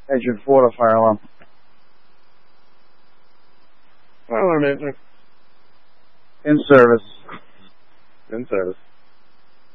Engine 4 to fire alarm. Fire alarm answer. In service. In service.